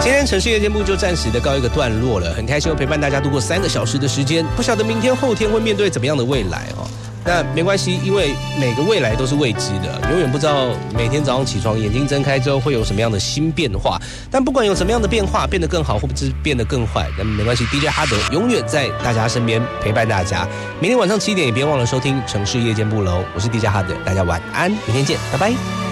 今天城市夜间部就暂时的告一个段落了，很开心陪伴大家度过3个小时的时间，不晓得明天后天会面对怎么样的未来哦。那没关系，因为每个未来都是未知的，永远不知道每天早上起床眼睛睁开之后会有什么样的新变化。但不管有什么样的变化，变得更好或者是变得更坏，那没关系 ，DJ 哈德永远在大家身边陪伴大家。明天晚上7点也别忘了收听城市夜间部喽，我是 DJ 哈德，大家晚安，明天见，拜拜。